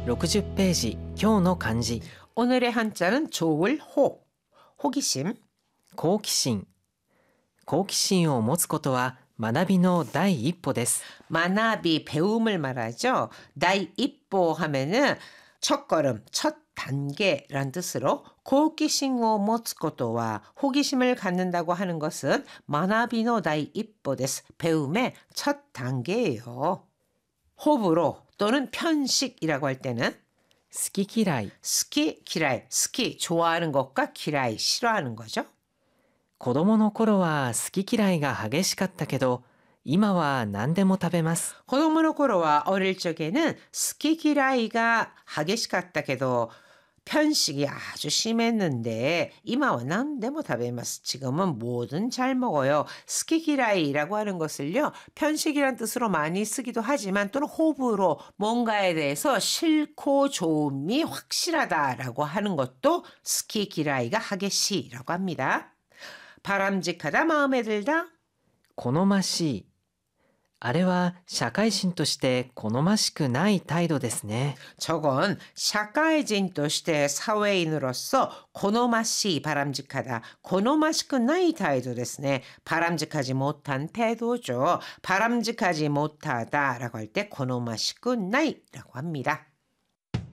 60ページ今日の漢字 오늘의 한자는 좋을 호, 호기심. 好奇心好奇心を持つことは学びの第一歩です 만나비 배움을 말하죠. 나이 입보 하면은 첫걸음, 첫 단계란 뜻으로 호기심을 持つことは 호기심을 갖는다고 하는 것은 만나비노 나이 입보 데스 배움의 첫 단계예요. 호불호 또는 편식이라고 할 때는 好き嫌い 스키, 기라이, 스키 좋아하는 것과 기라이 싫어하는 거죠. 子供の頃は好き嫌いが激しかったけど今は何でも食べます子供の頃は어릴 적에는 스키 기라이가 激しかったけど 편식이 아주 심했는데 이마와 난데모 다베마스 지금은 뭐든 잘 먹어요. 스키기라이라고 하는 것을요. 편식이란 뜻으로 많이 쓰기도 하지만 또는 호불호 뭔가에 대해서 싫고 좋음이 확실하다라고 하는 것도 스키기라이가 하게시라고 합니다. 바람직하다 마음에 들다 好ましいあれは社会人として好ましくない態度ですね 저건社会人として 사회인으로서 고노마시 바람직하다. 고노마시크 나이態度ですね. 바람직하지 못한 태도죠. 바람직하지 못하다라고 할 때 고노마시크 나이라고 합니다.